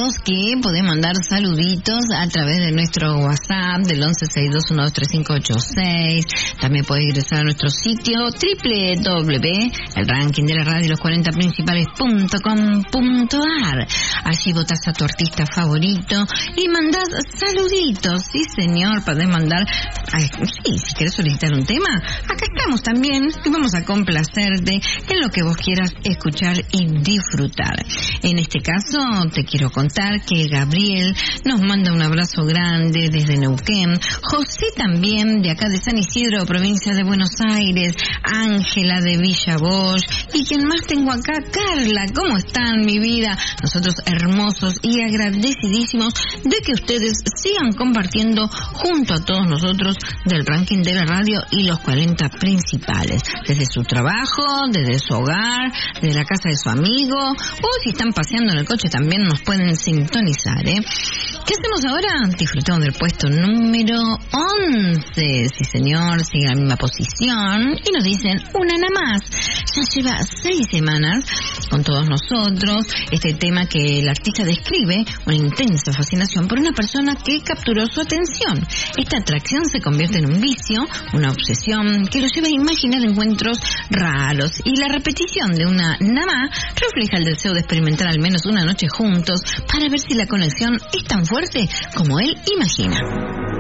vos que podés mandar saluditos a través de nuestro WhatsApp del 1162123586. También podés ingresar a nuestro sitio www.elrankingdelaradioloscuarentaprincipales.com.ar. Allí votás a tu artista favorito y mandás saluditos. Sí, señor, podés mandar... sí, si querés solicitar un tema, acá estamos también y vamos a complacerte en lo que vos quieras escuchar y disfrutar. En este caso, te quiero contar que Gabriel nos manda un abrazo grande desde Neuquén, José también de acá de San Isidro, provincia de Buenos Aires, Ángela de Villa Bosch, y quien más tengo acá, Carla. ¿Cómo están, mi vida? Nosotros hermosos y agradecidísimos de que ustedes sigan compartiendo junto a todos nosotros del ranking de la radio y los 40 principales, desde su trabajo, desde su hogar, desde la casa de su amigo, o si están paseando en el coche también nos pueden sintonizar, ¿Qué hacemos ahora? Disfrutamos del puesto número 11. Sí, señor, sigue en la misma posición y nos dicen una nada más. Ya lleva 6 semanas con todos nosotros. Este tema que el artista describe una intensa fascinación por una persona que capturó su atención. Esta atracción se convierte en un vicio, una obsesión que lo lleva a imaginar encuentros raros, y la repetición de una nada más refleja el deseo de experimentar al menos una noche juntos para ver si la conexión es tan fuerte como él imagina.